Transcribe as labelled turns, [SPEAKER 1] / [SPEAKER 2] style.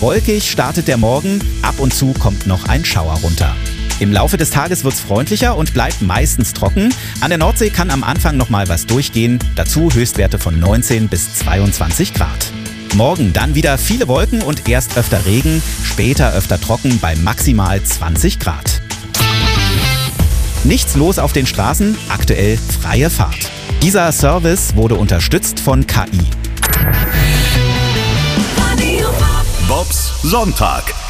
[SPEAKER 1] Wolkig startet der Morgen, ab und zu kommt noch ein Schauer runter. Im Laufe des Tages wird's freundlicher und bleibt meistens trocken. An der Nordsee kann am Anfang noch mal was durchgehen, dazu Höchstwerte von 19 bis 22 Grad. Morgen dann wieder viele Wolken und erst öfter Regen, später öfter trocken bei maximal 20 Grad. Nichts los auf den Straßen, aktuell freie Fahrt. Dieser Service wurde unterstützt von KI.
[SPEAKER 2] Bobs Sonntag.